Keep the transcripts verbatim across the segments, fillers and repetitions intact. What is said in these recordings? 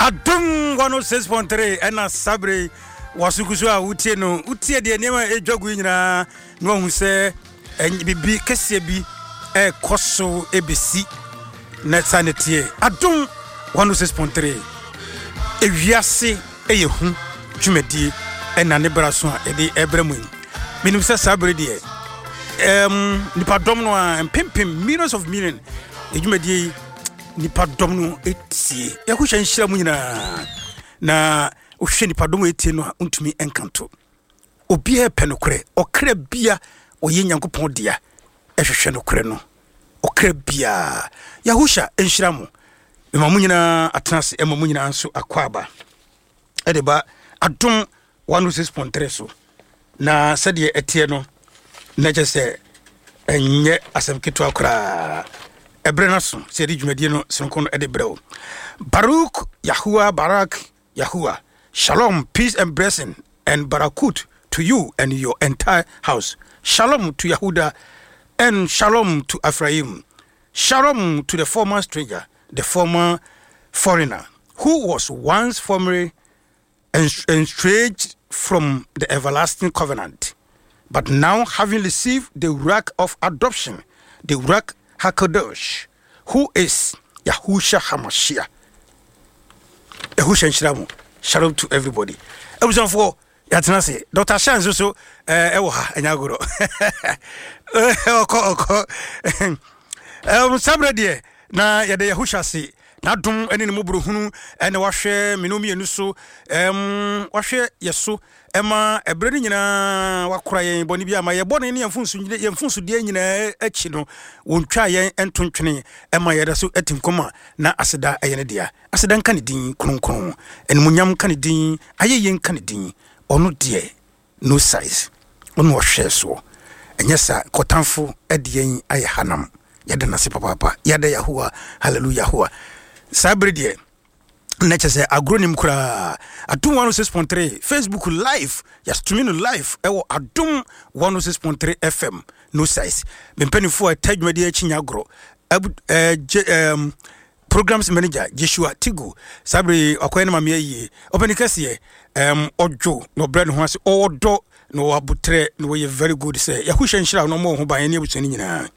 Adum one oh six point three ena sabre wasukusu a utie no utie de niam edwagu nyina no hu se bibi kese bi e koso ebesi na sanete Adum one oh six point three ewiase eyehu dwumadi ena ne braso a ede ebremu minim se sabre de em nipa dom no a pimpim millions of million edwumadi nipa dom no etie yakuhya nhira mu nyina na ohwe nipa dom etie no untumi enkanto obi e penokre okra bia oye nyankopon dia ehwehwe no kre no okra bia yakuhya nhira mu ema mu nyina atenase ema mu nyina nso akwaba edeba Adum one oh six point three so na sede etie no na jese enye asemketo akra Ebrenason said Jumediano Sonkon Edebro. Baruch Yahuwah Barak Yahuwah. Shalom, peace and blessing and barakut to you and your entire house. Shalom to Yehuda and shalom to Ephraim. Shalom to the former stranger, the former foreigner, who was once formerly estranged from the everlasting covenant, but now having received the work of adoption, the work Hakadosh, who is Yahushua Hamashiach. Yahushua Shiramu. Shalom to everybody. I was on for Yatanase. Doctor Shan so eh ewa enyagoro. Eh oko oko. Um sabre die na yade Yahushua si na dum ene ne mobro hunu ene wahwe menomi enu so em wahwe yeso ema ebre ni nyina wakora yen boni bia ma ye boni ne yemfunsu yemfunsu die nyina achi no wontwa yen entontwene ema ye da so atinkoma na aseda ayene dia aseda nka ne din kronkron ene munyam ka ne din ayeyen nka ne din ono die no size ono wahwe so enyesa kotamfo edien aye hanam yade na se papa yade Yahuwah hallelujah Yahuwah sabre die nature say agronym kura Adum one oh six point three Facebook live yes to me live ewo Adum one oh six point three F M no size bempeni for tag media chinya agro um programs manager Joshua Tigu sabre akoyene ma meyi openi kase um ojo no brand ho ase odo no abutre no we very good say yahuhya nhira no mo ho ban ne abusani nyina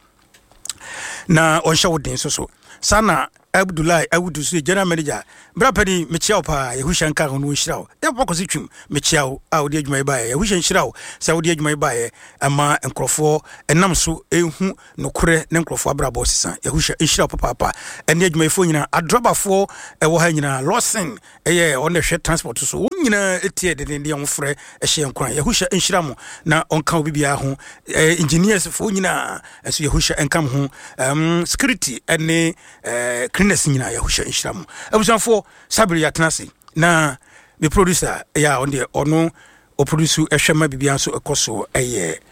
na on show den so so sana Abdullah Awudu so general manager brapani mechiao pa Yahushua nka ho no nhirawo ya pokosi twum mechiao a odi adwuma ba ya Yahushua nhirawo sa odi adwuma ba ye ama nkrofo enam so ehu nokure ne nkrofo abrabo sisan Yahushua nhirawo papa papa ene adwuma ifo nyina adrobafo ewo ha nyina Lawson eye on the transport so nyina etie de de yamfre ehye nkran Yahushua nhirawo na onka obibia ho engineers fo nyina eso Yahushua enkam ho um security ene eh Cleaners nyina Yahushua nhirawo abusanfo sabri yatenase na the producer ya on the ono o produce ehwema bibia so ekoso eye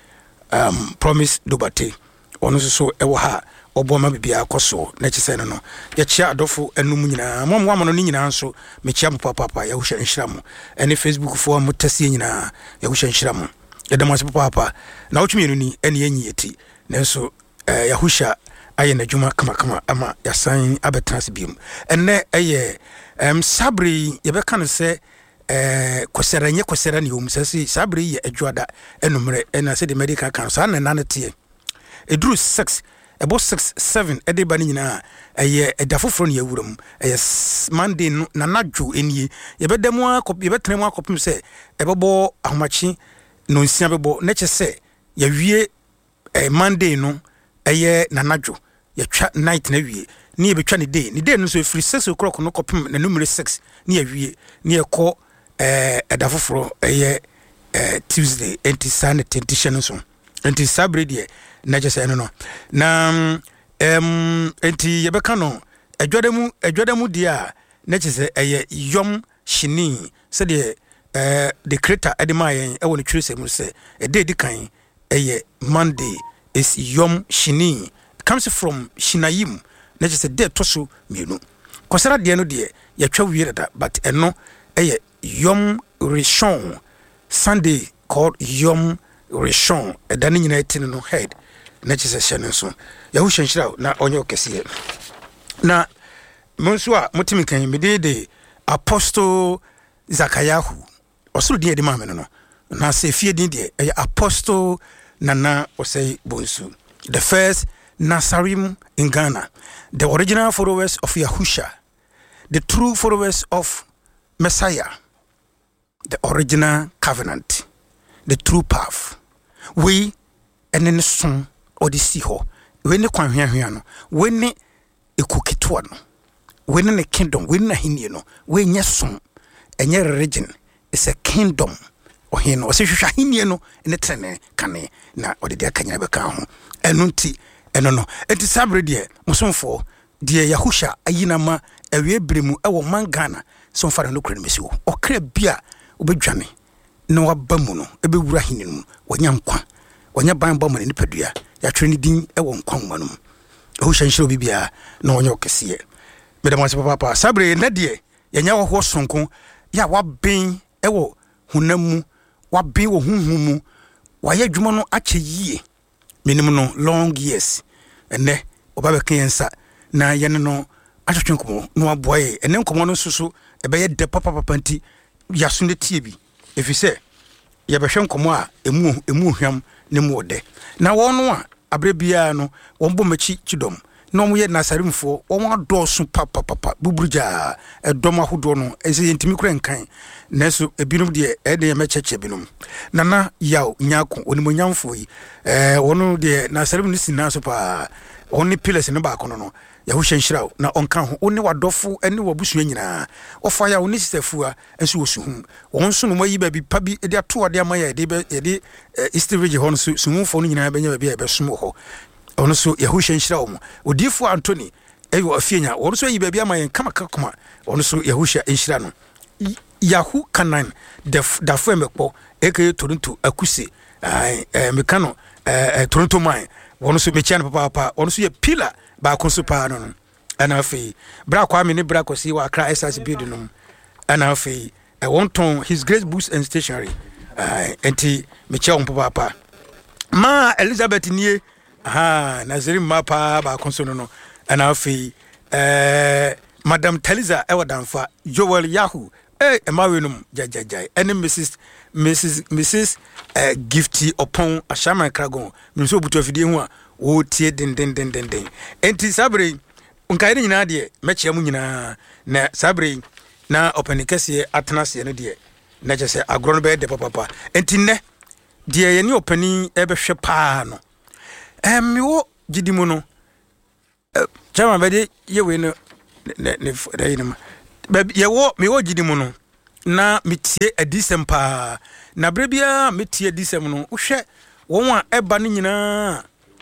um Promise Dobate ono so ewo ha oboma bibia ekoso na chise no no ya chia adofo enum nyina momwa mo no nyina nso me chia papa papa Yahushua nhirawo ene Facebook fo mutasie nyina Yahushua nhirawo ya damase papa papa na otwumi enu ni ene yenyi yeti nanso Yahushua aye na juma kama kama ama yasan abetrans biom enne eye em sabri ye beka no se eh kwesera nye kwesera ne om sase sabri ye adwada enumre ena se de medical kan so na na tie edru six ebo six seven ede ba nyina eye edafofro ne yawuram eye Monday na nadwo enie ye bedemu akop ye betremu akopim se ebebo ahomachi no nsia bebo na che se ye wie eh Monday no eye na nadwo ya twa night na wie ni ebetwa ne day ni day no so free six o'clock no kopim na numero six ni ya wie ni ekọ eh edafoforo eye eh Tuesday enti Sunday tension so enti sabre die na je say no no na em enti ye beka no edwademu edwademu dia na je say eye yom shini se de eh the creator edema yen e woni twese mu se e day di kan eye Monday is yom shini comes from Shinayim na just a day tosu mienu kosara de no de ya twa wiere da but eno eye Yom Rishon Sunday called Yom Rishon edani nyina etine no head na just a shene so Yahushua nhirawo na onye okese na monso a motimi kan me de de Apostle Zakayahu osuru din de ma me no na se fie din de Apostle Nana Osei Bonsu, the first Nazarim in Ghana, the original followers of Yahusha, the true followers of Messiah, the original covenant, the true path. We and then son or the siho, when the kwan hia no, when the ekukitwa no, when the kingdom, when the hinye no, when your son and your religion is a kingdom. O hino o se hwehwa hinye no ne trene kane na o de de akanya beka ho eno nti eno no enti sabre de musomfo de Yahusha ayina ma awie bremu e wo mangana so fara no kure mesi wo o kra bia obedwane na wabamu no e be wura hinye no wanya nkwa wanya ban ba mu ne padua ya twere ni din e wo nkwa nwa no Yahusha nshiro bibia na wanya okese me de mo se papa sabre na de yanya wo ho sonko ya waben e wo hunamu wabe wo hunhumu waye adwuma no ache yie minimum no long years ene oba be kensa na ye no atwetwe nkomo no aboye ene nkomo no susu ebe ye de papa papa nti yaso ne tie bi efise ye behwe nkomo a emu emu hwam ne mu ode na wono a abre bia no wombo machi chidom no mo ye nasarimfo won adoso papa papa buburuja edom ahodo no ese yentimi kura nkan neso ebinum de e de mecheche binum nana yaw nyako onimonyamfo yi eh wono de nasarim ni sinaso pa oni pillars ne ba kono no Yahusha nhyiraw na onka ho oni wadofo ene wabusu nyina ofa ya oni sisafua enso wosuhu won so no mayi ba bi pa bi de ato ade amaya de be de east region ho no suhufo no nyina benya ba bi e be somo ho ono so Yahusha nhyiraw mo odifo Anthony eyo afienya ono so yi ba bi amayen kama kakoma ono so Yahusha nhyira no Yahu Kanan da fo emekpo eke Toronto akuse eh mekano eh Toronto man ono so mechian papa papa ono so ye pillar ba konso pa no ana afi bra kwa me ne bra kosi wa Accra S R C building no ana afi I want on his Grace Books and Stationery eh enti mechian papa papa ma Elizabeth nie aha Nazarim mapa ba konso no no ana afi eh Madam Teliza Ewadanfa Joel Yahu eh emawenum jajajai ene Mrs Mrs Mrs uh, Gifty upon Ashama Kragon mso butu afidie ho a wo tie den den den den den enti sabre unkaire nyina de mechia mu nyina na sabre na openikese atenase no de na jese agro be de papa enti ne de ye ni openi e be hwe pa no em wo gidimu no chama be de ye we no ne ne ne ye wo me wo gidimu no na metie adisem pa na brebia metie adisem no uhwe won a eba no nyina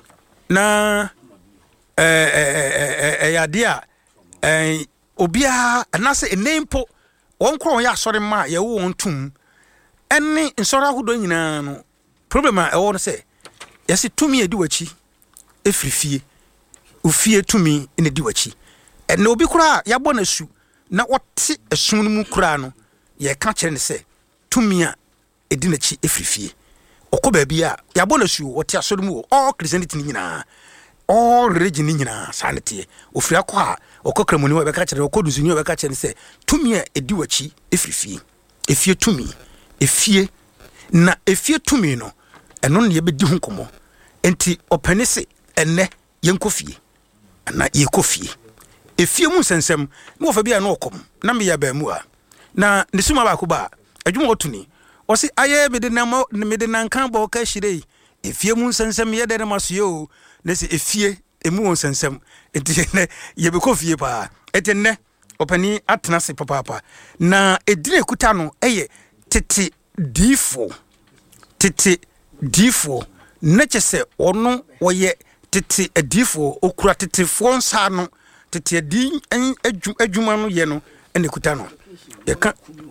na eh eh eh ya dia eh obia anase enempo won kro ya asore ma ye wo ntum enne nsora hodo nyina no problem a e wo no se yesi tumi edi wachi efrifie ofie tumi ene di wachi enne obi kura ya bo na su na wote esun no mu kura no ye ka kire ne se tumi a edi na chi efrifie okoba bia ya bo na su wote asoro mu all Christianity nyina all religion nyina sanete ofiri akwa okokra mu ni we be ka kire okoduzu ni we be ka kire ne se tumi a edi wachi efrifie efie tumi efie na efie tumi no eno ne ye be di ho komo enti openese enne yenkofie na yekofie efie mu sensem no fa bia na okom na me ya ba mu a na nisuma ba ko ba adwuma otuni osi aye me de na me de nan kan ba ka hire efie mu sensem ye de maso yo na se efie emu sensem enti ne ye be kofie pa etenne opani atena se papa papa na edire kuta no eye tete difo tete difo na chese ono woye tete adifo okura tete fo nsa no tete adi adwuma no ye no ene kuta no ye ka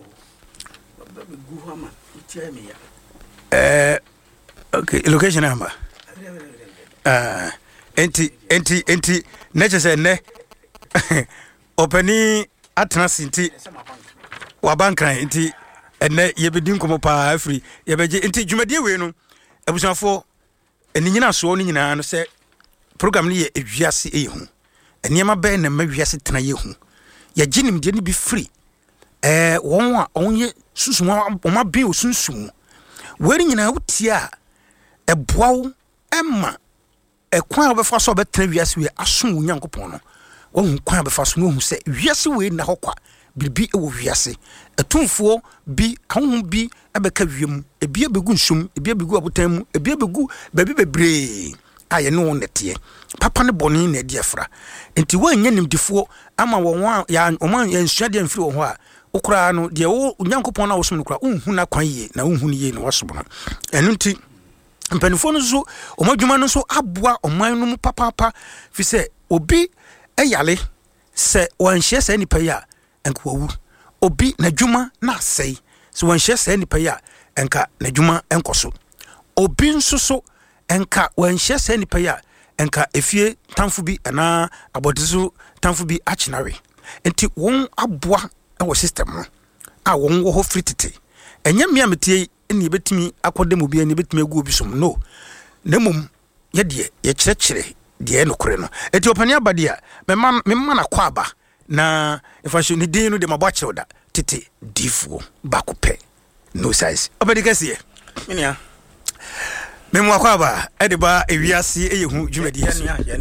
eh okay location number ah enti enti enti na chese ne opani atena sinti wa bankran enti ene ye bedin komo pa afri ye beje enti dwumadie we no abusanfo eni nyina so no nyina no se program ni ye ewiase ehu eniema be na mawiase tena ye hu ye ginim de ni bi free eh won a onye susum o ma be osunsum weri nyina wotia eboawo emma ekwan obefa so betra wiase we asom onyankopon no ohun kwan obefa so no hu se wiase we na hokwa bibi ewo wiase atumfuo bi ahun bi ebeka wiem ebi abegu nsum ebi abegu abotan mu ebi abegu babi bebre aye no nete papa ne boni na edi afra enti wanya nimdifo ama won ya oman ya nsuade amfiri wo ho a okura no de wo onyankopon na wosom no kura unhu na kwan ye na unhu ne ye na wosom no enu nti mpanifo no so omadwuma no so aboa oman no mu papapa fi se obi eyale se wanhye se nipa ya enko obi na dwuma na sei se wanhye se nipa ya enka na dwuma enkoso obi nso so enka wanhye se nipa ya enka efie tamfo bi ana abodiso tamfo bi achinare enti won aboa ewo system no a won wo ho fritete enya mia metie ni betimi akodem obi ani betimi agu obi som no nemum ye de ye kyerɛkyerɛ de no kore no enti opani abade a mema mema na kwaba na ifasho ni din no de mabɔ kyerɛ da tete difuo bakope no size obedi kase minia memu akwaba ede ba ewiase eyehu dwumadi yesu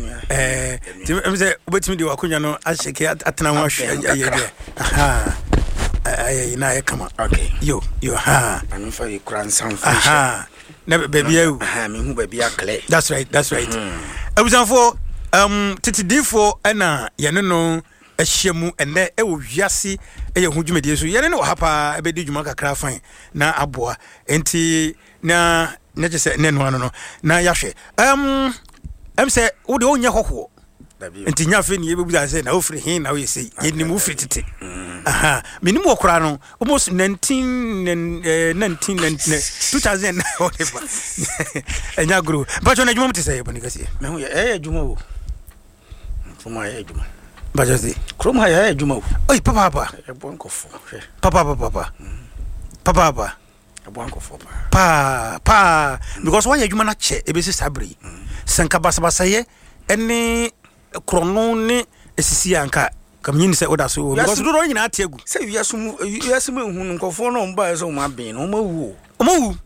eh em se obetimi de wakonya no ahyeke atena ho ahwe aye de aha aye na ye kama okay yo yo ha I'm for you grand sound aha na baby you aha me hu baby akle that's right that's right abusanfo um tete difo na ye ne no ahyemu ene ewo wiase eyehu dwumadi yesu ye ne no hapa ebedi dwuma kakra fan na aboa enti na na jese ne no no na yahwe um em se wo de onye hoho enti nyafe ni yebebuza se na ofri hin na wo yesi yenim ofri tete aha minim okura no almost nineteen nineteen two thousand whatever enya guru bacho na juma mtese yebo nikasi me hu eh juma wo fuma eh juma bacho si krom ha eh juma wo oi papa papa e bonkofo papa papa papa papa papa aboankofo pa pa because why adwuma na che ebesi sabri sanka basabasa ye ene krono ne esisi anka kamnyini se oda so because do ro nyina atiagu se wiasum wiasum ehunu nkofo no mba so ma ben no mawu mawu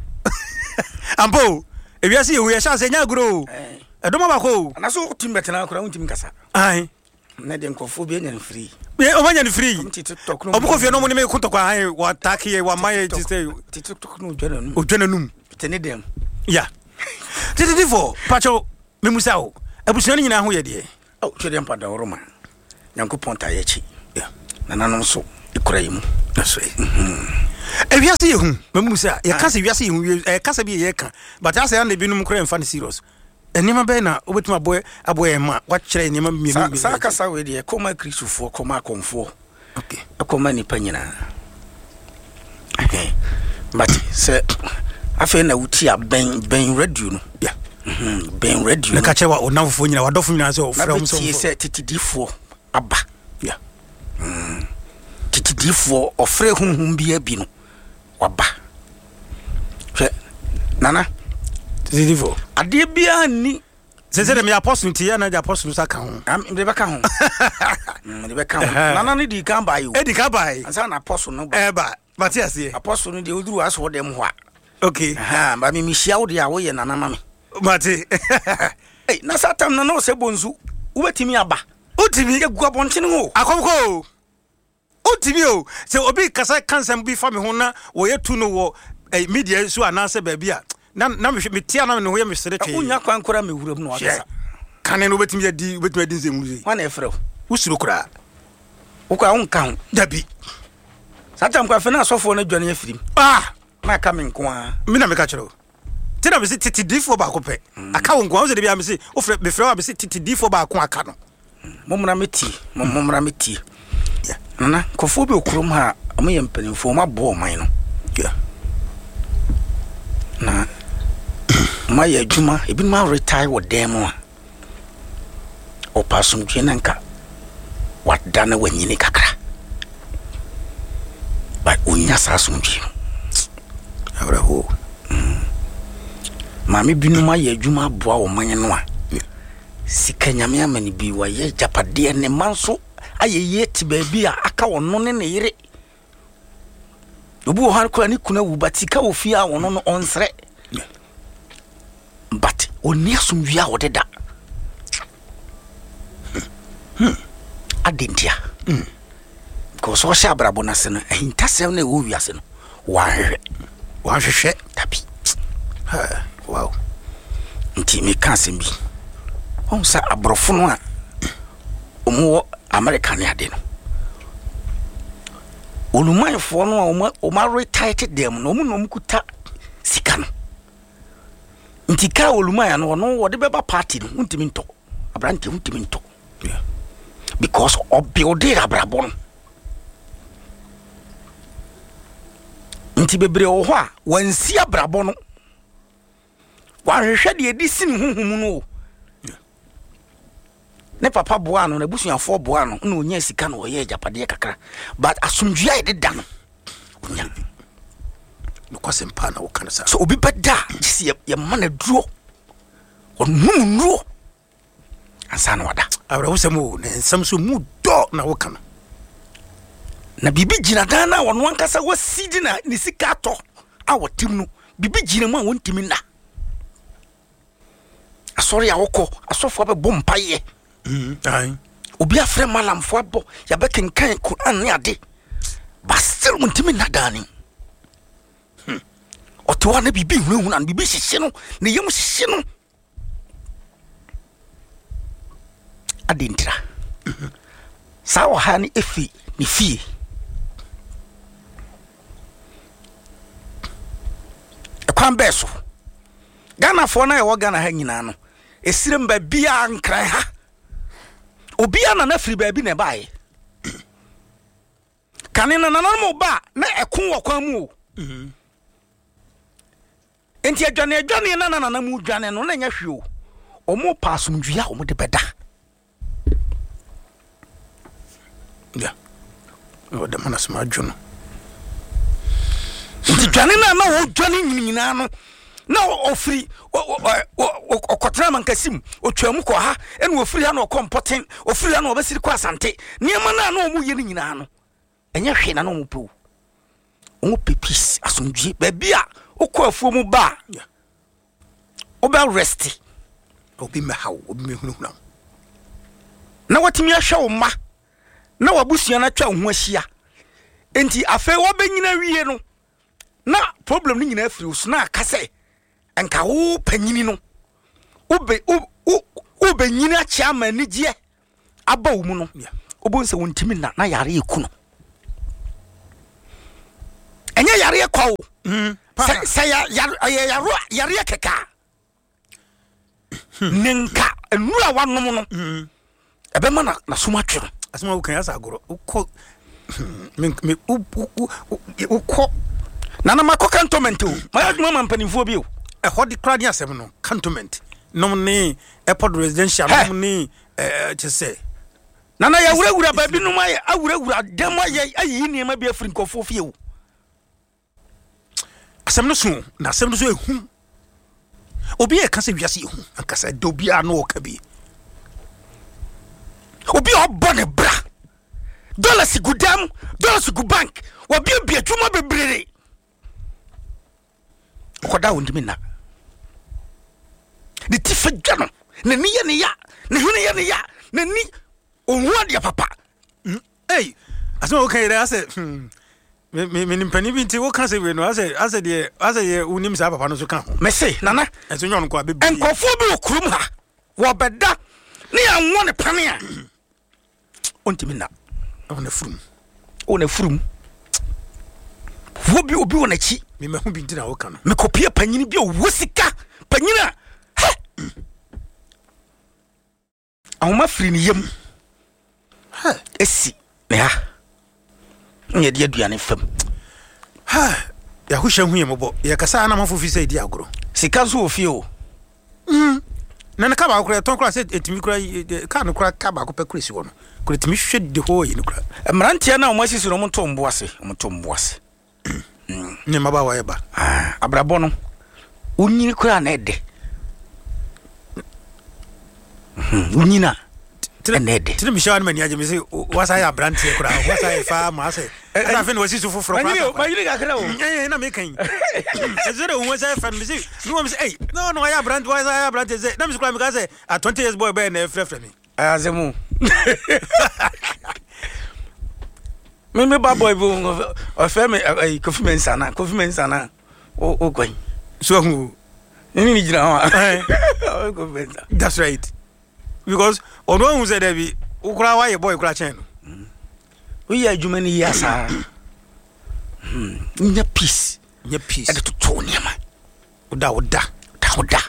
ambo ewiase ye hu chance nya gro edoma bako na so timbetena akora untim kasa ai na de nkofo bi enya free be o manya ni free TikTok no obuko fie no mo ni me kunto kwa ai wa take wa maye ti say TikTok no dwana nu o dwana num tene dem ya tete fo pacho memusa o abusuani nyina ho ye de oh twede mpa da oroma nyankopon ta ye chi ya na nanom so ikora yimu that's right ewiase ye hu memusa ye kasa wiase ye hu e kasa bi ye ka but asa na binum kora mfa serious enima be na obetuma boy aboy ma wa kire enima mi mi sa kasa we de koma kristofo koma konfo okay akoma ni panyina okay but se afa na wuti a ben ben radio no ya mhm ben radio na ka chewa onamfo nyina wadofo nyina se ofra so se titidifo aba ya mm titidifo ofre hunhum bia bi no waba hwe nana titidifo ade bia ni se se dem ya apostle ti ya na ja apostle saka ho am de beka ho mm de beka ho nana ni di kan bai e di kan bai ansa na apostle no e ba Matias ye apostle no de oduru aso dem ho a okay ha ba mi mi hia wo de a wo ye nana mame mate eh na satam na no se bonzu ubetimi aba utimi egu abonchen ho akomko utimi o se obi kasa kansam bi fa me ho na wo ye tu no wo media so anase ba bia na na me metia na me ho ye me sere twe unya kwan kora me wuram no akasa kane no ubetimi ya di ubetimi di nzemu zi wana efrew usuro kura ukwa unka ho dabi satam kwa fe na asofo na dwane afirim ah na ka me nko a mi na me ka kiro ti na me si titi difo ba ko pe aka wo nko wo de bia me si o fre me fre wa me si titi difo ba ko aka no momra meti momra meti ya nana kofo bi okurum ha am ye mpanimfo ma bo man no ya na ma ye adwuma ebi ma retire wo dem a o pasum dwenanka wadana wanyini kakra ba unya sasum dwi awra ho mami binu ma ye adwuma boa wo man no a sika nyame amani bi wa ye japade ne manso ayeye ti ba bi a aka wono ne ne yire obi wo han kura ni kuna wu batika wo fia wono no onsre but oni asomdua wo deda hmm adentia hmm ko so sha brabo na se no hintasem na wo wiase no wa hwehwe wa hwehwe tabi ha wow nti me kan se bi on sa abrofo no a omo American ade no olumanfo no a oma retired them no omo no mkuta sika no nti ka oluman no no wo de beba party no ntimi nto abrante ntimi nto yeah because of building abrabo no nti bebre wo ho a wansi abrabo no wanhwehwe de edi sini huhumu no ne papa boa no na busuafo boa no na onya sika no oye japade kakra but asumdua ide da no onya no kwasempa na wo kana sa so obi beda gisi ya mana duro onum nuro ansa na wada awra wo semu ne nsam so mu do na wo kana na bibi gina dana wono ankasa wasidi na ne sika to a wotim no bibi gina mu a wontimi na asori awoko asofo be bompaye mm ai obi afre malamfo abo ya be kenkan Quran ne ade basel wontimi na dani hm oto na bibi hunu na bibi hihye no ne yem hihye no adintra sawo ha ni efi ni fie ekwan beso Ghana fo na e wo Ghana ha nyina no esirem ba bia nkran ha obia na na firi ba bi na bae kanina na na mo ba na ekun wo kwan mu o mhm enti adwane adwane na na na mu dwane no na nya hwe o omo pasum dua omo de beda ya o de mana sma dwono enti dwane na na wo dwane nyina no na ofiri okotra mankasim otwam ko ha ene ofiri ha na okompoten ofiri ha na obasiri ko asante niema na na omu ye ni nyina no enye hwe na na omu pe omu pepis asomdue ba bia okọ afuo mu ba oba rest obi me hawo obi me hunu hunu na watimi ahwe wo ma na wabusua na twa ho ahia enti afa wo benyina wie no na problem ni nyina afiri so na akase enka wo panyini no ube ube nyini achia manigye aba wo mu no obonse wontimi na na yare eku no enye yare ekwa wo mm sa ya yare yare keka nenka enura wanom no ebe ma na suma twero asuma wo kan asa agoro ukọ me me ukọ nana makoka cantonment o ma aduma mampanifo bi o e hodi kradi asem no cantonment nom ni airport residential nom ni eh chese nana ya wura wura ba bi no ma ya awura wura dem ayi ayi ni ma bi afri nkofo fie o asem no so na asem no so ehu obi e kan se wiase ehu ankasa dobi ano ka bi obi obone bra dollars gudam dollars gu bank obi bi atuma bebrere koda wondimi na de tifa dwano na ni ye ne ya ne hune ye ne ya na ni onwa de papa eh asema o kan ire ase me me nimpani bi nti wo kan se we no ase ase de ase ye unim sa papa no so kan me se nana enso nyon ko abebi enkofo bi okurum ha wo beda ne anwo ne pane a ontimi na ona furum ona furum wo bi obi wona chi me mahu bi ntina wo kan me kopie panyini bi o wosika panyina ha awoma firi ni yem ha esi ne ha nye de aduane fam ha ya husha hu yembo ya kasa na mafofi sai di agoro sika so ofie o mm na na ka ba akura ton kura se etimi kura ka no kura ka ba ko pe kura si wono kura timi hwe de ho yi no kura mrantia na o masisi no mto mbo ase mto mbo ase ne maba wa eba ah abrabo no unyini kura na ede mhm unyina enede tini mi shawan mani aje mi say wasa ya brand here kura wasa ya fa ma say na fe no wasi su foforo ma ma yiri ga kra o eh na me kan zero wasa fa mi say no mi say no no ya brand wasa ya brand say na mi kura mi ka say a twenty years boy boy na frɛ frɛ mi azemu me me ba boy bo o fe me Kofi Mensana Kofi Mensana o o kwan so hu ni ni jira wa that's right because ono hu say there be ukura wa ye boy kura chen no we ya adwuma ni yasa nya peace nya peace e de to niam oda oda da oda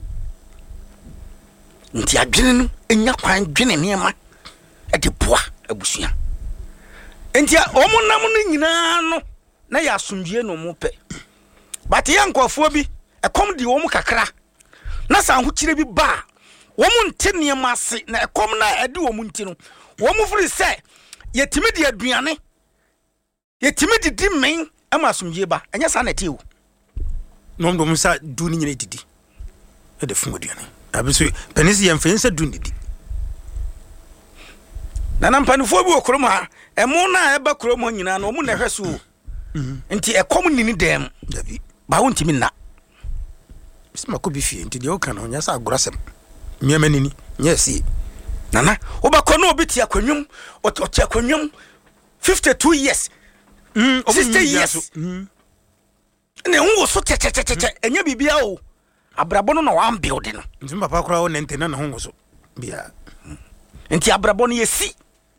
nti adwene no enya kwan dwene niam e de boa abusua nti omo nam no nyina no na ya asomdie no mo pe but ya nkofo bi e kom di wo mo kakra na san ho kire bi ba wo mo nte niam ase na e kom na e de wo mo nti no wo mo firi se yetimi di aduane yetimi di di men ama asomdie ba enya sa na ti wo no ndo mo sa du ni nyina didi e de fumo aduane abiso penisi yem fe nsa du ni di na na mpanifo bi okrom ha emo na eba krom nyina no mu na hweso nti ekom nini dem dabi ba won timi na bisma ko bi fie nti de o kan onya sa agorasem miema nini nyesi nana obakọ na obi ti akwanwum oti akwanwum fifty-two years mm sixty years mm ne hu so tetete enya bibia o abrabo no na wan build no nti papa kura o nente na na hu so bia nti abrabo no yesi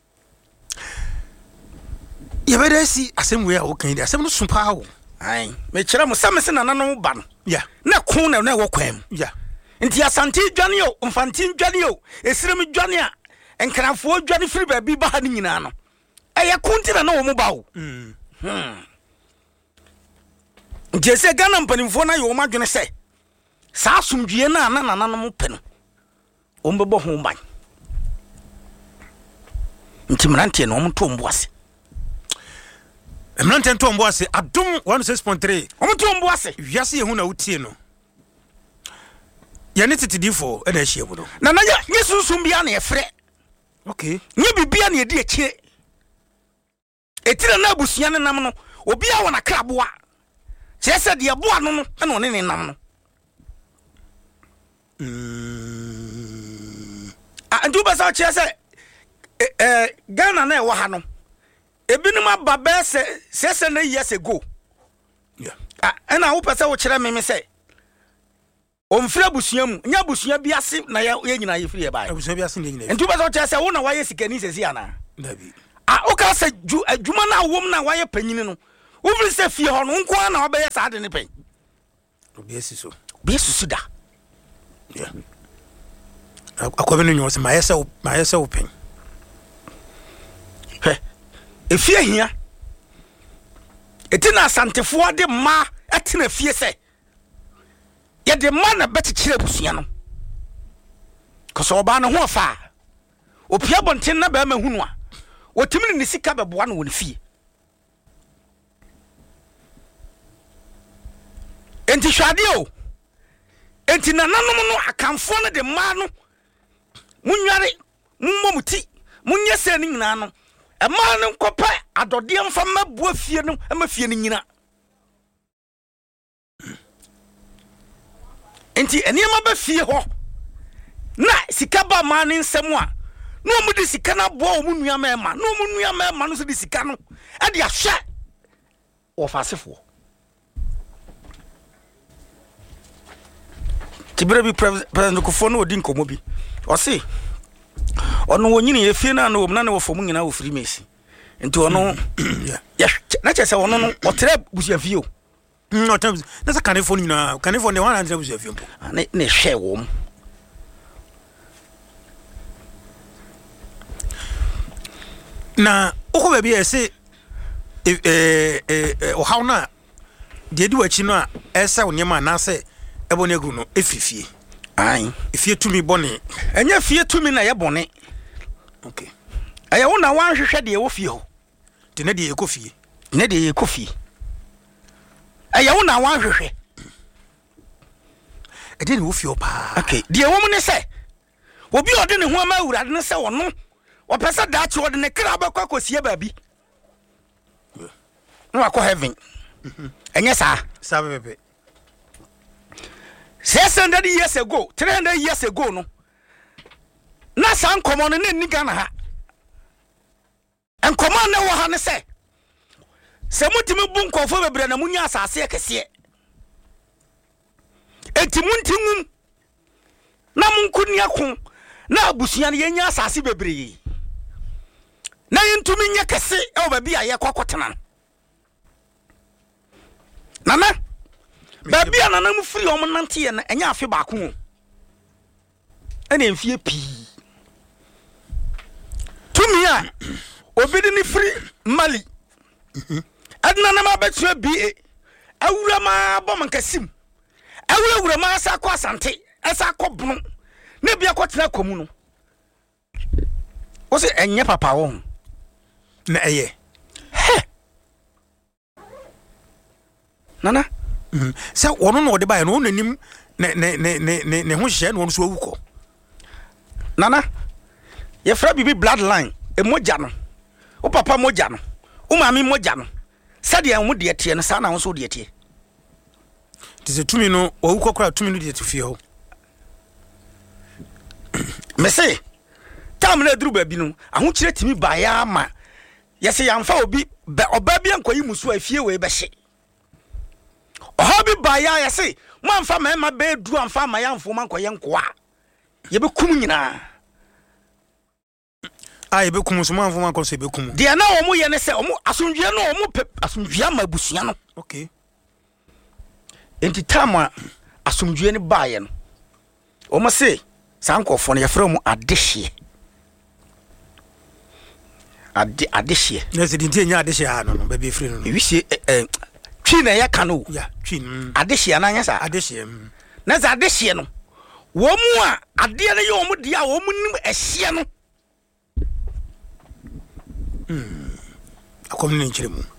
ye beda si asem we a wo kan di asem no sumpa wo ai me kire mo samse na nanu ba no ya na kun na na wo kwam ya nti asante dwane o mfanti dwane o esirem dwane a enkrafo dwane firi ba bi ba ha ni nyina no eye kunti na na wo mo ba wo mm hmm jese Ghana mpanimfo na yo madwene se sa asomdwie na na na mo pe no o mbebo ho ban nti mrantie no mo to mboase emrante to mboase adom one oh six point three o mo to mboase wiase ye hu na wutie no ya ne titidifo e na hie mu no na na nye sunsun bia na efre okay nye bibia na edi akire etira na abusua ne nam no obi a wona kraboa chese de boa no no na one ne nam no mm a ndu basa chese eh Ghana na e wa ha no ebinum ababa se sese na years ago yeah ah na wo pese wo kire me me se o mfira busua mu nya busua bi ase na ye nyina ye firi e ba abusua bi ase ne nyina ntu basa chese wo na wa ye sikani sesi ana dabi ah o ka se adwuma na wom na wa ye panyini no wo firi se fie ho no nko na obeye sa de ne pen obi esiso bi susu da yeah akwabe no nyo se ma yesa ma yesa open he efie hia etina asantefo de ma etina fie se ye de ma na betikire busua no koso oba no ho fa opia bonten na ba ma hunu a otimi ni sika beboa no woni fie enti hwade o enti nananom no akamfo no de ma no munware mummomuti munye se ni nyina no ema no kopa adode mfa mabua fie no ema fie ni nyina enti eniema ba fie ho na sika ba ma ni nsem a no mu de sika na boa o mu nua ma ema no mu nua ma ema no so de sika no e de ahwe o fasefo tibere bi president Kofo no odi nkomo bi o se ono wonyini ye fie na no na na wo fom nyina wo firi mesi nti ono ya na chese ono no otre busia fie o no tam na sa kanefo nyina kanefo ne wana busia fie mpo na na hwe wo na oko ba bi e se eh eh o hawo na de di wachi no a esa onyema na se ebo ne gu no efifie ai efie tumi bone enye fie tumi na ye bone okay aya wo na wan hwehwe de wo fie ho de na de ekofie ne de ekofie aya wo na wan hwehwe e de wo fie opa okay de wo mu ne se obi ode ne ho ama awurade ne se wono opesa daachi ode ne kra ba kwakosie baabi no akọ heaven enye sa sa bebe six hundred years ago three hundred years ago no na san komo no ne ni Ghana ha en komo na wo ha ne se se mutimi bu nkofo bebre na munya asase kese enti muntingum na munkunia ko na abusuan ye nya asase bebre na yentumi nya kese e obabi aye kwakotena nana babi anana mu firi om nante ye na enya afi ba ko ene mfie pi tumi a obidi ni firi Mali adna na ma betua ba awura ma bom kasim awura awura ma sa kwa asante esa kobunu na bia kwotena komu no wo se enye papa wo na eye he nana mhm se wono no de ba no nanim ne ne ne ne ne ho hye no so awuko nana ye fra bibi bloodline e moja no o papa moja no o mami moja no sade en mo de tie no sa na wo so de tie tise tumi no awuko kra tumi no de tufie ho mese tam na duru ba bi no aho kire timi ba ya ma yese yamfa obi oba bi ankoyi musu afie we be hye oha bi ba ya yese mo amfa ma ma be du amfa ma ya amfo man koye nkoa ye be kum nyina ai be kum so man amfo man ko se be kum de na wo mo ye ne se o mo asundwe no o mo asundwe ma busua no okay enti tama asundwe ne ba ye no o mo se sankofo no ye fra mu adehye ade adehye na se dintie nya adehye ha no no ba be free no wi se eh twi na ya kanu ya twi adehye na nya sa adehye na za adehye no wo mu a ade ne ye wo mu dia wo mu nim ehye no mm akom ne nchire mu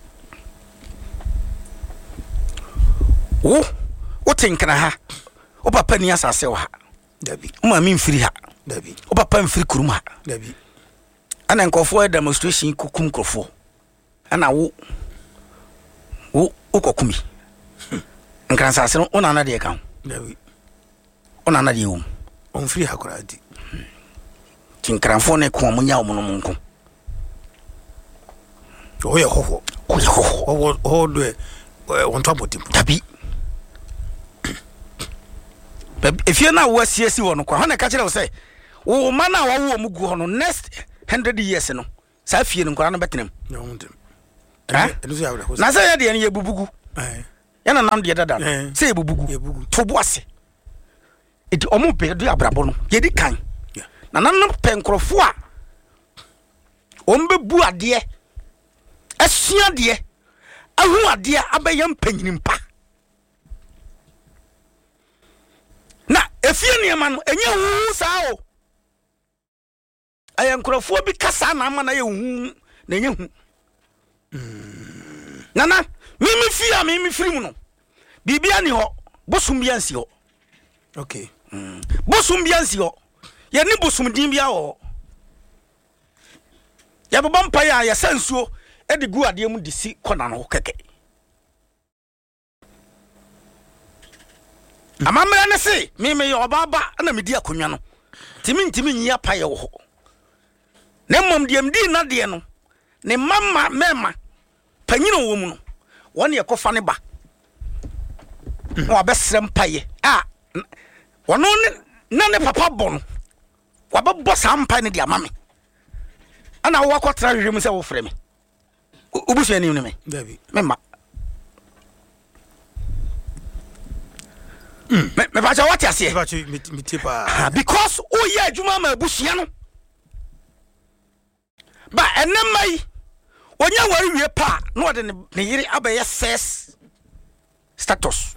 wo wo tinkana ha o papa ni asase wa ha dabi o ma mi mfiri ha dabi o papa mfiri kuruma ha dabi ana nkofo demonstration kukum krofo ana wo wo ukokumi nkran sase no ona na de kan dabi ona na de wo on free hakora di tinkranfo ne ko munya wo no monko o ye hoho o ye hoho o o do won to abotim dabi efie na wo asiesi wo no kwa na ka kire wo se wo ma na wo wo mugu ho no next one hundred years no sa fie no kwa na betenem na wondem ha eno so ya wo na sa ya de ne ye bubugu eh ya na nam de dada se ye bubugu ye bugu to bo ase eti omo pe do abrabo no ye di kan na nan no penkrofo a ombe bu ade asua de ahu ade abayam panyini mpa na efie niema no enye hu saa o ayankrofo bi kasa na ama na ye hu na enye hu nana mimi fia mimi firi mu no bibia ni ho bosum bia nsi ho okay bosum bia nsi ho ye ni bosum din bia ho ya baba mpa ya ya sansuo e de gu ade mu de si kona no keke amamra ne se mimi yo baba na medi akonwa no timi ntimi nyi apa ye wo ne mom de mdi na de no ne mama mema panyino wo mu no won ye kofa ne ba no abesrem paye a wono na ne papa bon wababo sampa ne de amame ana wo akotra hwehwem se wo frɛ me obusu ani ne me dabi mema mm me me ba cha what ya se ba chi mi tipa because o ye adwuma ma abusia no ba enamai onya wari wie pa no ode ne yiri abaye first status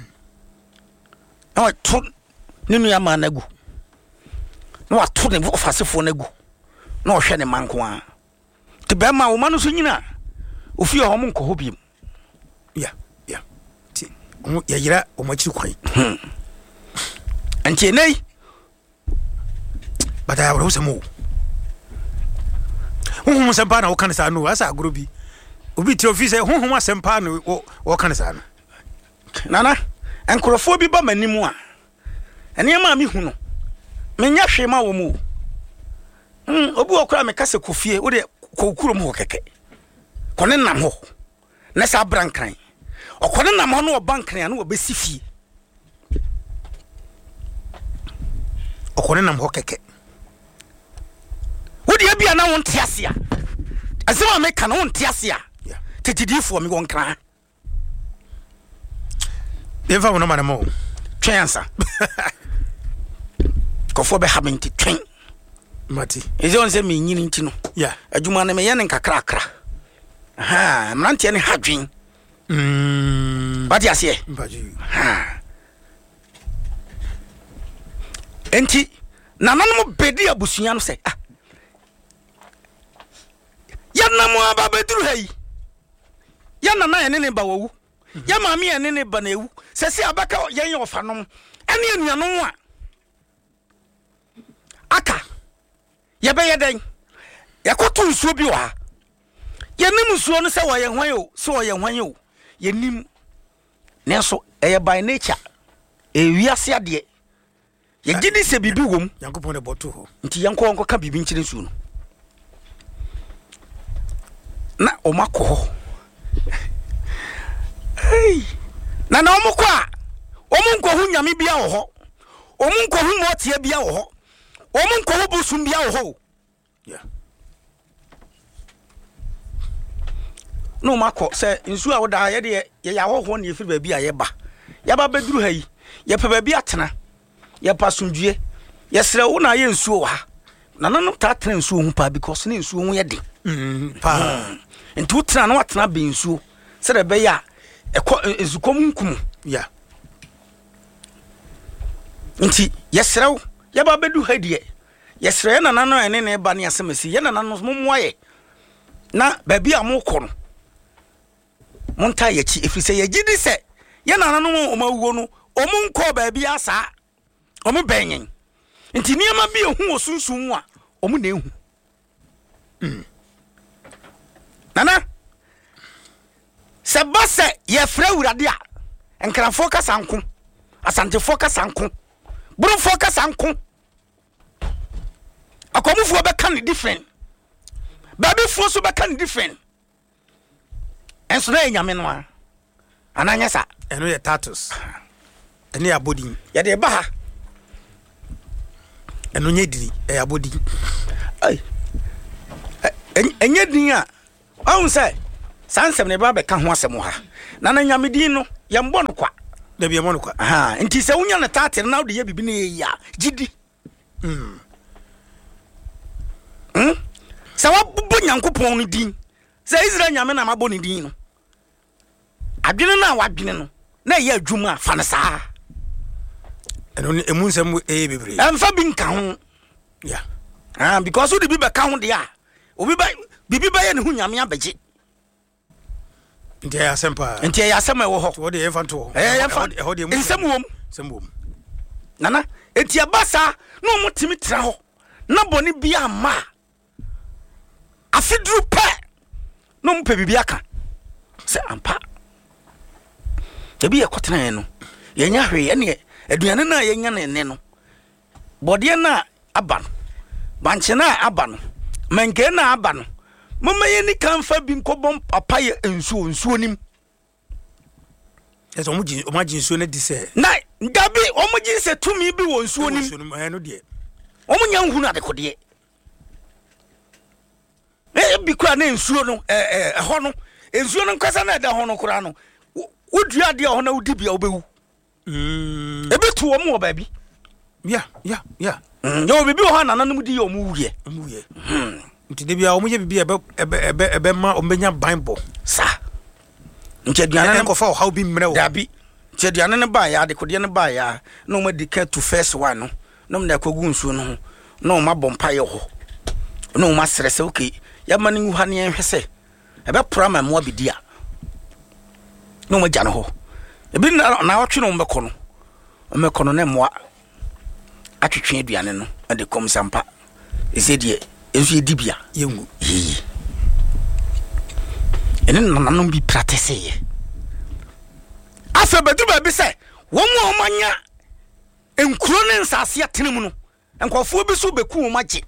no to ninu ya ma nagu no ato ne ofasefo nagu no ohwe ne manko a te be ma wo ma no so nyina ofi ho mo nko ho biem ya ya ti o ya yira o ma chi kwan anti nei but I was a move. Who was a ban or can say no as a groupie? Ubi to office who was a pan or can say Nana and Corophobia by many more. And your mammy who know. Menya shema wo mu. Mm, obu okra me kase kofie, wo de kokurom ho keke. Kone nam ho. Na sa brankan. Okone nam ho no obankan anu obesi fie. Okone nam ho keke. Wo de bia na won tiase a. Asema me kan won tiase a. Yeah. Tetidifo me won kran. Eva wo no manamo. Twensa. Kofo be ha menti twen. Mati. Eze on se me nyini nti no. Yeah. Adwuma na me ye ne nkakra akra. Aha, mrantie ne hadwen. Mm. What you say? Baji. Ha. Enti na nanom bedi abusua no se. Ah. Ya namo aba beduru hayi. Ya nana ye ne ba wawu. Ya maami ye ne ba na ewu. Sese abaka ye ye ofanom. Ene anuanom a aka ye be ye den yakoto nsuo bi wa ye nim nsuo no se wo ye hwan o se wo ye hwan o ye nim nenso eye by nature e wiase ade ye gidi se bibi wom Yankopon de boto ho nti yanko onko ka bibi nkire nsuo no na o mako ho hey na na omko a omunko hu nyame bia wo ho omunko hu motie bia wo ho Omun ko bu sumbia wo ho. Yeah. No mako se nsu a wo da ye de ye ya ho ho na ye firi ba bi a ye ba. Ya ba beduru ha yi. Ye pa ba bi atena. Ye pa sundue. Ye sere wo na ye nsu wa. Na no no ta tena nsu hu pa because ne nsu hu ye de. Mm. Pa. Ntu tena na watena be nsu. Se de be ya ezukom nkum. Yeah. Nti ye sere wo ya ba bedu ha die yesre na nano ene ne ba ne asemasi ye na nano momoaye na ba bia mo ko no monta ye chi efrise ye gidi se ye na nano mo mawuo no omunko ba bia sa omu benyen nti niam bi ehu osunsun a omu na ehu mm nana se ba se ye fra wurade a enkrafo ka sanko asantefo ka sanko Brufo ka sanko akomufo be kan different baby fo so be kan different enso na enyame no a ananya sa eno ye status ene abodi ye de ba ha eno nye diri e abodi ai enye din a awun say sansem ne ba be ka ho asem ha na na nyame din no ye mbo no kwa da bi mo no kwa aha nti se unya na tate na de ye bibi na ye ya gidi mm mm se wa bo nyankopon no din se Israel nyame na mabo ne din no adwene na wa adwene no na ye adwuma fa na saa eno emu nsem e bebre emfa bi nka ho yeah ah because we de bi be ka ho de a obi ba bibi ba ye ne hu nyame abeje nti ya sempa nti ya asem e wo ho wo de ye fanto eh ye fa ho de nsem wom nsem wom nana enti abasa no mo timi tra ho na boni bia ma afidru pa no mo pe bibia ka se ampa ebi ye kotena ye no ye nya hwe ye ne aduane na ye nya ne ne no bode na aba no banche na aba no menke na aba no mama ye ni kanfa bi nkobom papa ye ensuo ensuo nim eso mo gi o ma gi ensuo na di se na gabi o mo gi se tumi bi wo ensuo nim ensuo no no de o mo nya hu na de kodie eh bi kwa na ensuo no eh eh ho no ensuo no nkasa na da ho no kura no wodua de ho na wudi bia obewu mm ebe tu o mo ba bi yeah yeah yeah yo bibi ho na nanum di yo mo wuye mo wuye nti de bia o mo ye bibia ebe ebe ebe ma o menya bible sa nti aduane na ko fa o how bi mre o dabi nti aduane ne ba ya de kodie ne ba ya na o ma dika to first one no no na kogu nsuo no na o ma bompa ye ho na o ma srese okay ya ma ne wuha ne enhwese ebe prama mo abidia na o ma gya no ho ebi na na otwe no mbekọ no mbekọ no ne mo atwetwe aduane no ade kom sampa e said ye enso ye dibia yengu yi ene nananom bi practice ye afa bedu ba bi se wo mu omanya enkuro ne nsase atene mu no enkofo bi so beku wo magye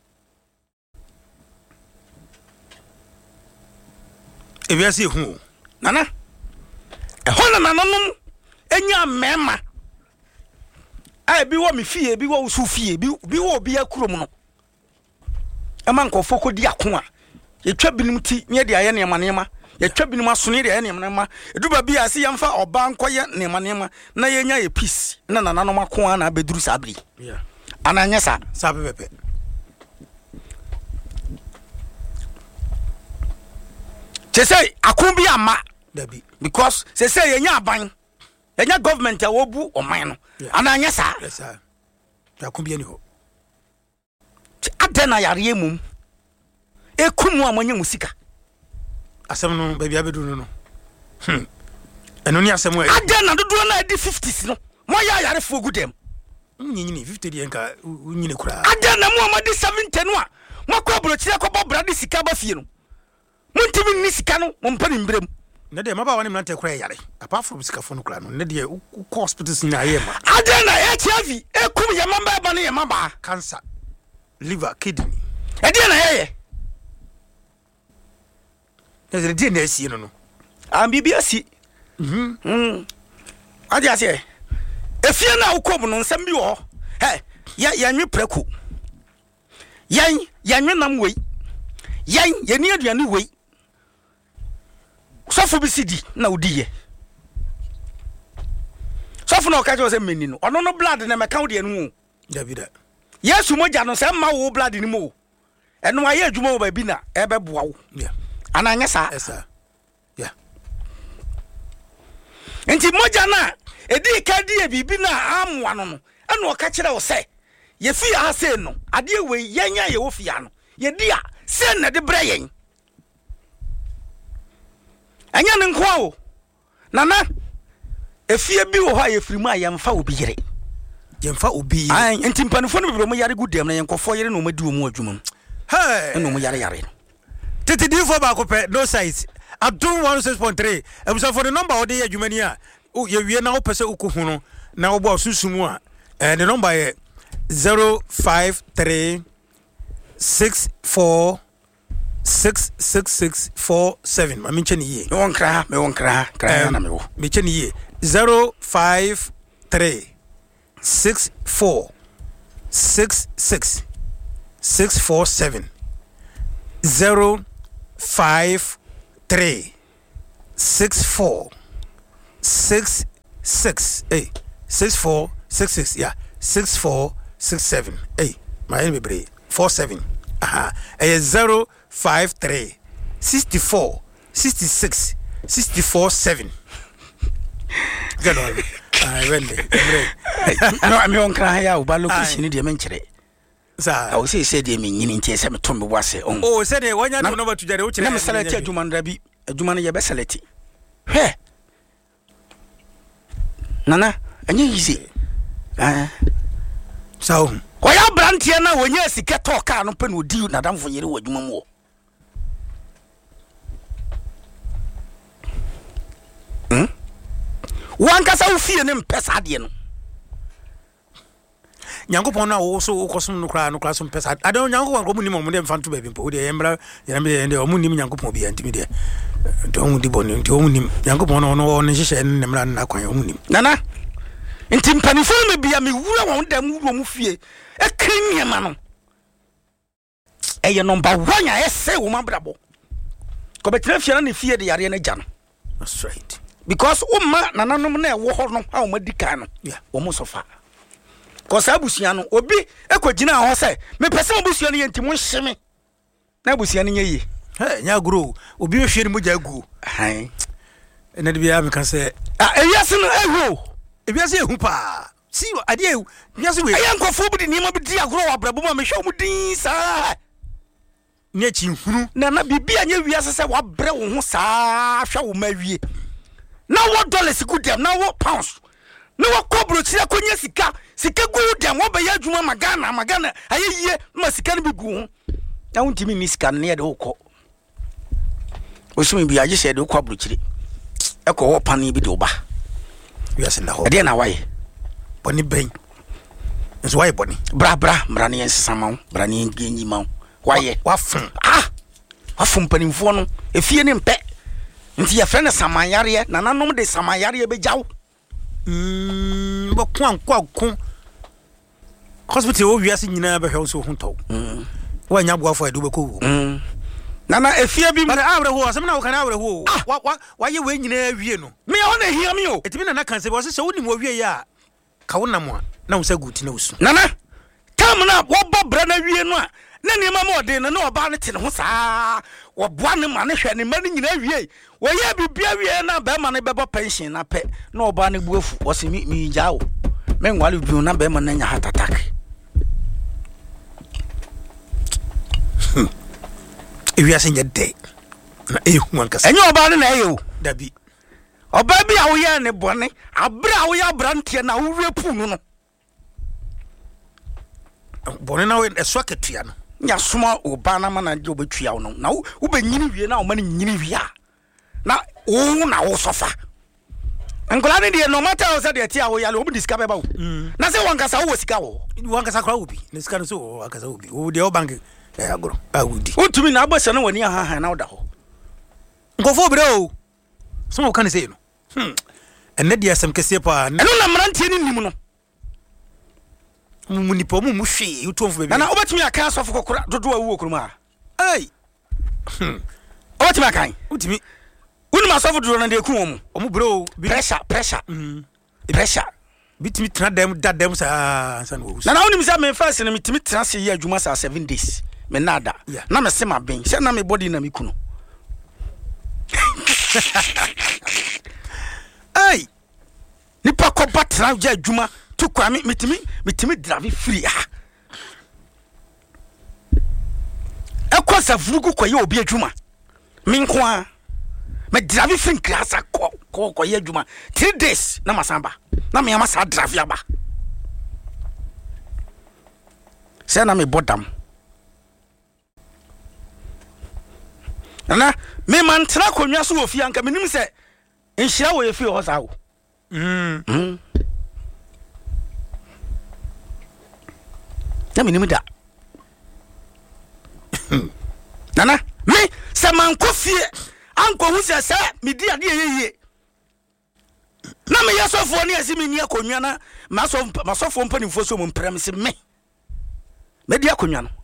ebiase hu nana e hona nananom enya mema ai bi wo me fie bi wo so fie bi bi wo bi akuro mu no ema nkofo ko di ako a yetwa binim ti ne de aye ne ma ne ma yetwa binim asone de aye ne ma ne ma eduba bi ase yemfa oba nkoye ne ma ne ma na yenya ye peace na nananom ako a na beduru sabri yeah ananya sa sabe pepe che say akon bi ama dabi because say say yenya aban yenya government a wobu oman no ananya sa yes sir akon bi ani ho adena yare mum ekumu amanya musika asem no baby abedu no no hm eno ni asem wa adena dodo na di fifties no mo ya yare fo gudem nyinyi fifty de enka nyine kura adena mo amadi seventy no a mo kwa brochire ko bobra di sika ba fie no muntimi ni sika no mo mpa ni mbrem na de maba wani mnante kura yare apart from sika fo no kura no na de ko hospitals ni aye ma adena H I V ekum ya mamba ba ne ya mamba cancer liver kidney adena yeye na de na asi no no am bibia si mhm mm ade ase efie na ukom no nsem bi wo he ya ya nwe preku yan ya nwe nam wei yan ya ni aduane wei sofo bi sidi na odiye sofo na okaje se menni no ono no blood na meka wode anu davida yesu moja no se ma wo blood ni mo eno aye adwuma wo ba bi na ebe boa wo yeah ananya sa esa yeah enti moja na edi ka di e bibi na amwa no no eno oka kire wo se ye fi ha se no ade we yenya ye wo fi ya no ye di a se na de bra yen anya ne nko o nana efie bi wo ha ye firi mu a yemfa obi yire yemfa obi ai enti mpanifo no bibro mo yare gudem na yenkofo yire no madi wo mu adwuma hey eno mo yare yare no tete di fo ba ko pe no size adum one oh six point three ebusa for the number o de adwumani a o ye wie na wo pese ukuhu no na wo bo susumu a eh the number is zero five three six four six six six four seven ma menche ni ye me won kra me won kra kra na me wo menche ni ye zero five three six four six six six four seven zero five three six four six six hey six four six six yeah six four six seven hey my name be four seven aha eh zero five three sixty four sixty six sixty four seven get on I went ano me won kra ya uba location de me nkire sa o se se de me nyini ntie se me to me wase on oh se de wanya no ba tujare o kire na me select adwuma nda bi adwuma no ye be select he nana anya yize ah so oya brantie na wonya sika to ka no pe no di na damfo yere wadwuma mu hm wankasa wo fie ne mpesa de no nyankopon na wo so kosom no kra no kra so mpesa adon nyankopon ko munim mo de mfanto ba bi mpo de yembra yembe de o munim nyankopon bi antimi de don di boni nti o munim nyankopon no no no hyehyɛ ne nemra na kwan o munim nana nti mpanifo me bia me wura won da mu wuro mu fie e krinya ma no eye number one ya ese wo mabrabo ko betra fie na ne fie de yare na gya no that's right because umma nananom na e wo ho no ha o madika no yeah wo mo sofa ko sa busia no obi ekogina ho se me pese busia no yenti mo hyeme na busia no nyeyi hey nya gro obi we hwe ni mo ja gu hai na de bia me kan se ah ewiase no ehu ewiase ehu pa si ade ehu ewiase we ayan kofo bi ni ma bi di agro wa brabo ma me hwe mu din sa ne chi hunu na na bibia nya wiase se wa bre wo ho sa hwe wo ma wie na wo dollars good dem na wo pounds no wakobro chira konya sika sika go dem wo be ya adwuma magana magana ayeye ma sika no bi gu ho na wontimi ni sika ne ye de wokọ osumi bi age se de kwabro chire ekọ wo pani bi de oba wiase na ho de na waye boni ben nso waye boni bra bra mra ne ensama bra ne ngi ma waye wafun ah wafun panimfo no efie ne mpe nti ya frene samanyare na nanom de samanyare be jaw mm bo kwan kwa kun hospital wo wiase nyina be hwe so hunto mm wanya boafo edu be ko mm nana efie bi but awre ho asem na wo kan awre ho wa wa ye we nyina awie no me ho na hia me o etimi na na kan se bo se woni mo wie ya ka wo nam a na wo saguti na usu nana kam na wo bo bra na wie no a na ne ma mo de na na oba ne te ne ho saa wo boa ne ma ne hwe ne ma ne nyina wie wo ye bibia wie na be ma ne bebo pension na pe na oba ne buafu wo se mi mi jawo me nwale du na be ma na nya hatatak ewiase nye de na ehu ankasa enye oba ne na eyo dabi oba bi a wo ye ne bone abra wo ya brantie na wo repu no no bone na wo eswa ketua no nya soma oba na ma na je obetua wo no na wo be nyini wie na wo ma ne nyini wie a na wo na wo sofa angola ne de no matter how say de tia wo yale wo bi sika be ba wo na say wankasa wo sika wo wankasa kra wo bi ne sika no so wankasa wo bi wo de o bank eh agoro awudi utumi na abasa na wani ha ha na wo da ho ngofo bre o so wo kan say no hm enne de asem kese pa eno na mrantie ni nim no mu nipo mu mu hwe utomfo be bi na obetumi aka asofo kokora dodo awu okuruma ai hm obetumi aka utimi unu ma asofo dodo na de ku omu omu bro pressure pressure mhm pressure bitimi tena dem da dem sa san wo na na unu mi sa me first na mitimi tena se ye adwuma sa seven days me nada na me se ma ben se na me body na me kuno ai nipa ko batra ja adwuma to kwa me mitimi mitimi drive free ah ekwa sa furugu ko ye obi adwuma me nko a me drive free class ko ko ko ye adwuma three days na masamba na me ama sa drive aba se na me bodam na me mantra konwa so ofia nka menim se enhira wo ye fi ho sa wo mm mm na menim da nana me se man ko fie anko hu se se me di ade yeye na me yesofo ne asi me ni akonwa na maso masofo mpanimfo so mo mprem se me me di akonwa no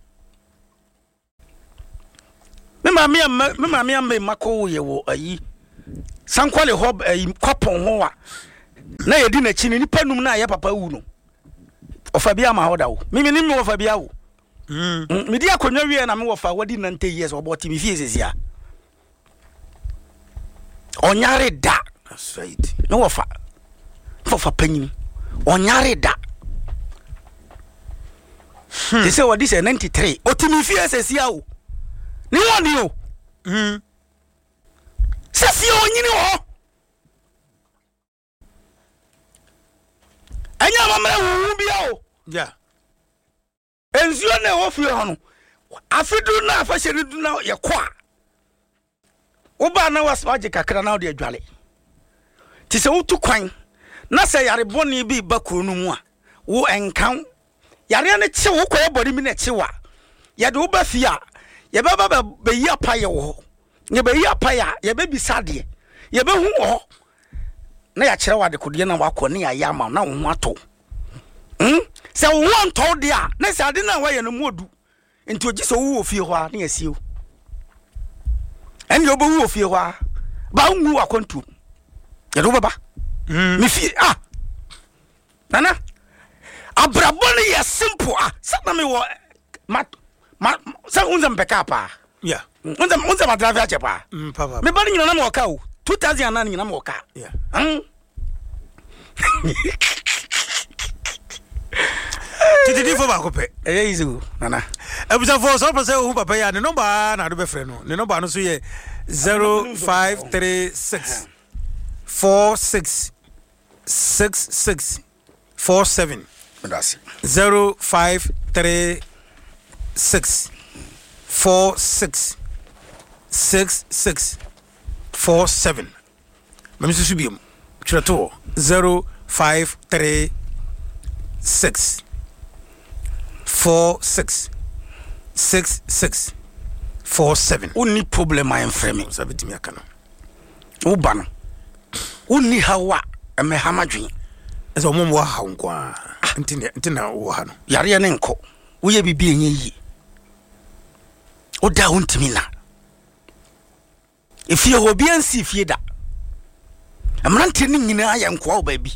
me ma me me ma me me mako ye wo ayi sankwale hob ayi kwapon ho wa na ye di na chi ni nipa num na ye papa wu no ofa bia ma hoda wo me me ni me ofa bia wo mm me di akonwa wie na me wofa wadi nante years oboti me fie sesia onyare da that's right no wofa fofa panyin onyare da they say what this is ninety-three otimi fie sesia wo ni woni o mm se fie onyini ho anya mamre wu bia o yeah enzio na wo fie ho no afidu na afahye du na ye kwa wo ba na waswaje kakra na wo de adwale ti se wo tu kwan na se yare boni bi bakuru no mu a wo enkan yare ne che wo koye bodi mi na che wa ye de wo ba fie a ye ba ba be yi apaye wo ye be yi apaye ye be bisade ye be hu wo na ya kire wade kodie na wakọ ne ya yama na wo hu ato hm se wo won to de a na se ade na wa ye no modu enti ogi se wo wo fie ho a na ya sieo eni obo wo fie ho a ba nwu akontu ye do baba mm mi fie ah nana abrabo ne ye simple ah sa na me wo mat ma sa unza mpeka pa yeah unza unza madravi ache pa mm papa me bani nyina na mo ka o two thousand nine nyina mo ka yeah hm titi fo ba ko pe eh izu nana ebusa fo so pese o papa ya ne number na do be frɛ no ne number no so ye zero five three six four six six six four seven That's zero five three six four six six six four seven. Mami susubium. Chirato zero five three six four six six six four seven. Only problem I am framing. Sabiti akano. Ubano. Only hawa eme hamadwin. Ezo mom wa ha nkwa. Ntina ntina wo ha no. Yare ne nko. Wo ye bibi enye yi. Oda untimi na. If you obi ansi fie da. Amrante ni nyina aye nko wo baabi.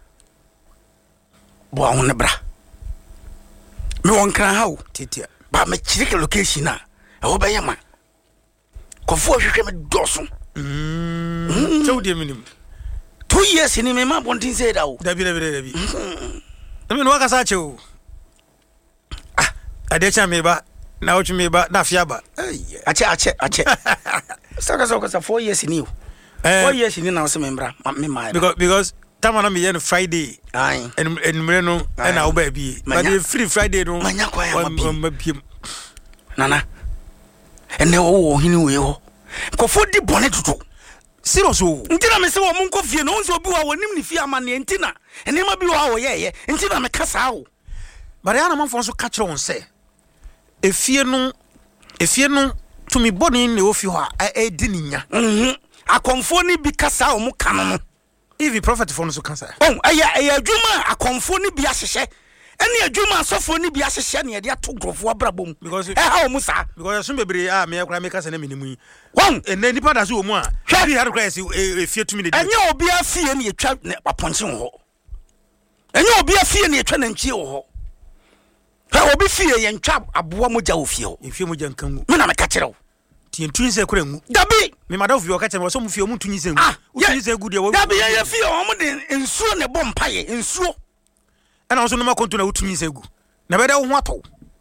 Bo ahun bra. Me won kran hawo titia. Ba me chirike location na. E wo beye ma. Kofo hwehwe me doso. Mm. So de minim. Two years ni me ma bontin say da wo. Dabi dabi dabi. Emi no waka sa chew. Ah, ade cha me ba. Na ochu me ba na fia ba. Eh. Ache ache ache. Saka saka sa four years ni o. Four years ni na wo se me mbra me ma. Because because time na me yen Friday. Aye. En en mre no e na wo ba bi. But the free Friday no. Manya kwa ya ma biem. Nana. Ene wo wo hini we ho. Kofo di bone tutu. Serious o. Ntina me se wo mun kofie no nso bi wa wonim ni fie amane ntina. Ene ma bi wa wo ye ye. Ntina me kasa wo. But ya na man fo so ka kire won se. Efie no efie no to me body ne ofi ho a e di ninya. Mhm. Akonfo ni bi kasa wo mu kan no. If prophet for no so kasa. Oh, aya aya adwuma akonfo ni bi ahehye. Ene adwuma asofo ni bi ahehye ne ye ato grofo abrabom. Because eh ha mu sa. Because some bebre ah me akura me kasa na minimu yi. Won, ene nipa da so mu a. Hwe bi hard cry si efie tumi ne. Enye obi afie ne etwa aponche ho. Enye obi afie ne etwa na nchie ho. Ha obi fie ye ntwa aboa moja ofie ho. Efie moja nkangu. Me na me ka kire wo. Ti ntunyi se kura ngu. Dabi. Me madam fie o ka kire me so mu fie o mu ntunyi se ngu. Utunyi se ngu de wo. Dabi ye fie o mu de ensuo ne bom paye, ensuo. Ana wo so no ma konto na utunyi se ngu. Na be da wo ho ato.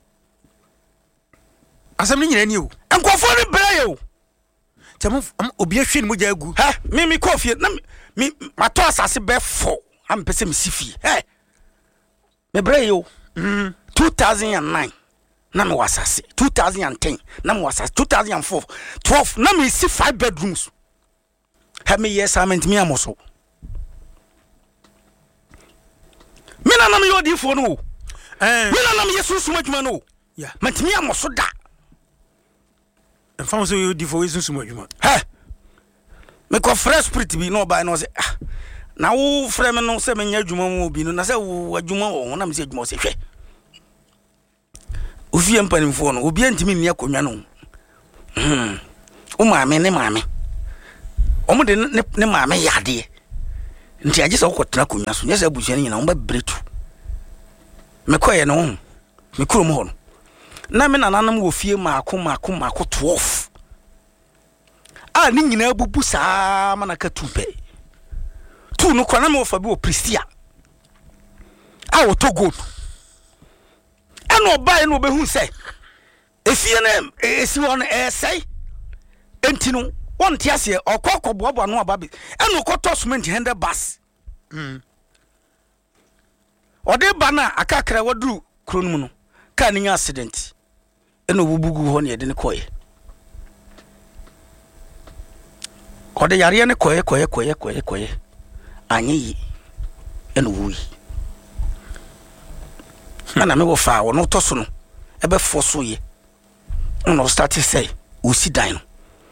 Asam ni nyina ni o. Enkofo ne bra yo. Tamo obi ahwe ni moja agu. Ha, me me kofie na me mato asase be fo. Am pese me sifie. Hey. Me bra yo. Mm. two thousand nine na me wasase. two thousand ten na me wasase. two thousand four twelve na me see five bedrooms. Ha me yes amen me amoso. Me na na me yodi fo no. Eh. Me na na me yesu suma djuma no. Yeah. Matimi amoso da. En fam so yodi fo yesu suma djuma. Ha. Me ko fresh spirit bi no ba no say ah. Na wo frɛ me no sɛ me nya adwuma mu obi no na sɛ wo adwuma wo na me sɛ adwuma wo sɛ hwɛ ofie mpanimfo no obi antimi nni akonwa no hmm o maame ne maame o mo de ne maame yade nti agye sɛ wo kɔtena akonwa so nyɛ sɛ abusua no nyina wo ba bretu me kɔɛ no me kurom hɔ no na me nananam wɔ fie maako maako maako twelve a ne nyina bubu saa ma na ka tupe tu no kwana me ofa bi o Pristia a o Togo eno obae no obehu se efie na esi won e sei enti no won te ase okoko boabo no aba bi eno koto cement hundred bus mm ode ba na akakra waduru kron mu no ka ni accident eno wubugu ho ne de ne koye ode yare ne koye koye koye koye koye anyi eno wuyi ana me wo fa wo no toso no ebe fo so ye no start say o si dan no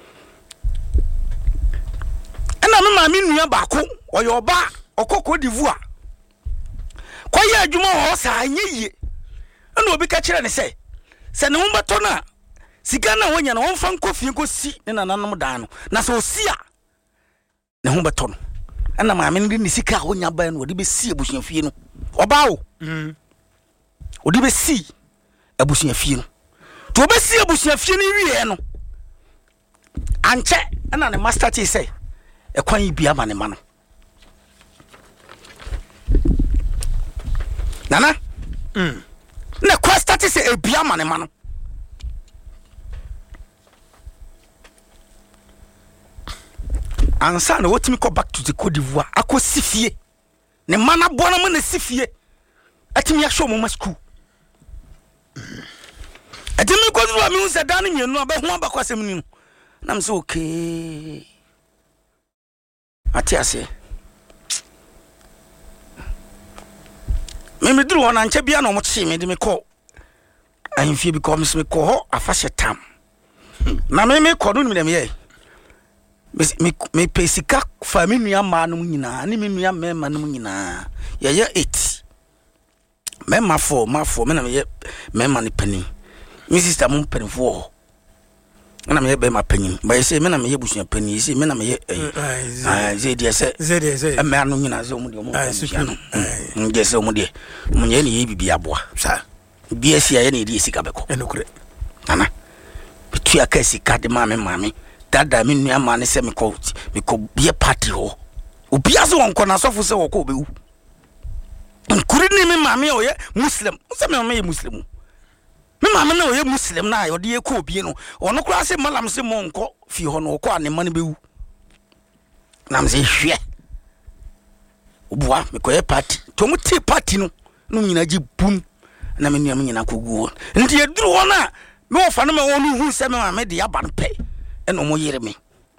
ana me ma me nua ba ko oye oba okoko divua koye adwuma ho sa anyi ye ana obi ka kire ne say se ne ho beto na sika na wonya na won fa nkofie ko si ne nananom dan no na so si a ne ho beto no ana ma me ni sika a wonya ba no odi be si abusuan fie no oba o mm odi be si abusuan fie no to be si abusuan fie no wie no anche ana ne master ti say e kwan yi bia ma ne ma no nana mm ne kwa start say e bia ma ne ma no ansa na wotimi ko back to the Cote d'Ivoire akosifie ne mana bona mo na sifie atimi ahwe mo ma school atimi ko do mi unse dan mienu abahu abakwasem ni no na mse okay ati ase me me duru wona nche bia na mo chi me de me ko ahimfie bi ko me se me ko ho afahye tam na me me ko no ni me ye me me pesika fa me nua ma no nyina ne me nua me ma no nyina ye ye eight me ma fo ma fo me na me ye me ma ni pani me sister mo pani fo na me ye be ma pani ba ye se me na me ye busuya pani se me na me ye ah ze die se ze die se e me anu nyina ze o mu de o mu no nge se o mu de mu nye ne ye bibi aboa sa bi esi aye ne di sika beko enokure ana bitu aka sika de ma me ma me dada me nua ma ne se me ko me ko bie party ho obi aso won ko na sofo se wo ko obewu nkuri ni me ma me oye muslim se me ma ye muslim me ma me na oye muslim na yo de ko obi no ono kura se malam se mo nko fi ho no ko ane ma ne bewu na me se hwe obua me ko ye party to mu ti party no no nyina gi bum na me nua me nyina ko guo nti e duru wona me wo fa no me wonu hu se me ma me de yaban pe eno mo yire me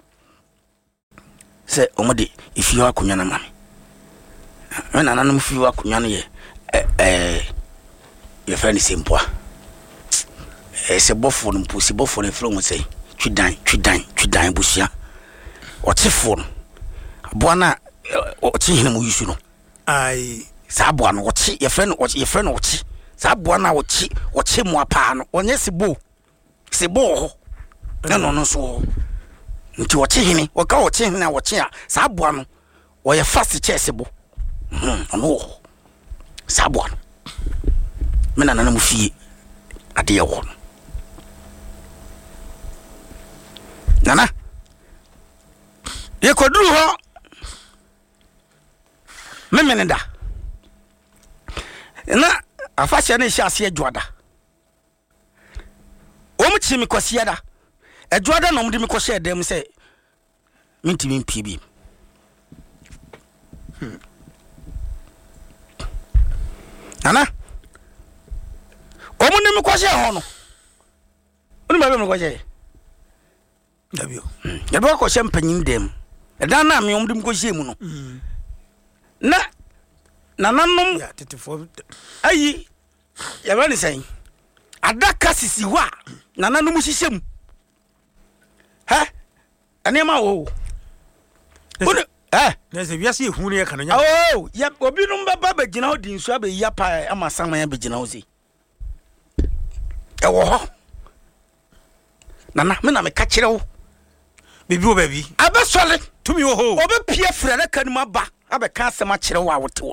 se o mo de ifi wa kunya na mame me na nanom fi wa kunya no ye eh eh ye fa ni sempoa eh se bofo no mpo se bofo no fro mo sei twidan twidan twidan busia o te fo no aboa na o te hina mo yisu no ai sa aboa no o te ye fa no ye fa no o te sa aboa na o te o te mo apa no onye se bo se bo ho na no no so nti wo chihini wo ka wo chihini na wo chia sa aboa no wo ye fast chese bo mhm ono sa aboa no me na na mu fie ade ye wo nana ye koduru ho me menenda na afashe na hia ase adwoada o mu chi mi kwasiada adwoada no mu de mi kwhye dem se mintimi mpibi nana o mu ne mi kwhye ho no oni ma be mi kwhye dabio ya do ko champanyin dem edan na mi o mu de mi kwhye mu no na nananom ya tetifo ayi ya ba ni sai adaka sisi wa nananom hihye ha anema wo ono eh na se wiase ehunu ye kana nya oh ya obi no mbaba bagina ho di nsu abe ya pa ama saman ya bagina ho si e wo ho nana me na me ka kire wo bibi wo baby abesole tumi wo ho obe pie frere kanuma ba abe ka asema kire wo a wote wo